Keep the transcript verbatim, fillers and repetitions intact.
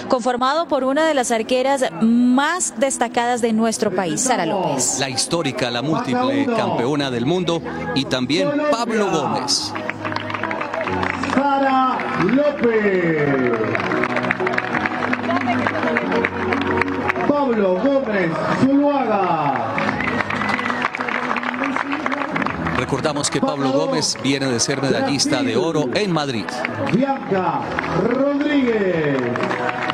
conformado por una de las arqueras más destacadas de nuestro país, Sara López. La histórica, la múltiple campeona del mundo, y también Pablo Gómez. Sara López. Pablo Gómez Zuluaga. Recordamos que Pablo Gómez viene de ser medallista de oro en Madrid. Bianca Rodríguez.